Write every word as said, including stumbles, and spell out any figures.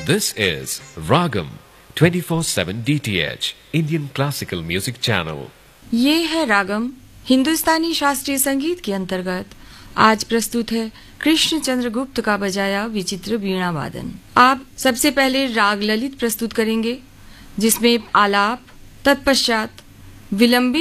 This is Ragam twenty-four seven D T H Indian Classical Music Channel. ये है रागम हिंदुस्तानी शास्त्रीय संगीत के अंतर्गत। आज प्रस्तुत है कृष्ण चंद्र गुप्त का बजाया विचित्र वीणा वादन। आप सबसे पहले राग ललित प्रस्तुत करेंगे, जिसमें आलाप, तत्पश्चात विलंबित